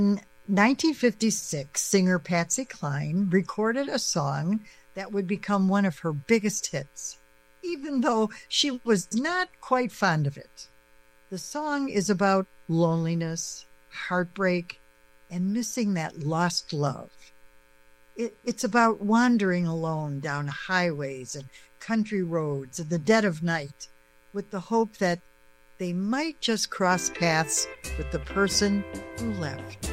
In 1956, singer Patsy Cline recorded a song that would become one of her biggest hits, even though she was not quite fond of it. The song is about loneliness, heartbreak, and missing that lost love. It's about wandering alone down highways and country roads in the dead of night with the hope that they might just cross paths with the person who left.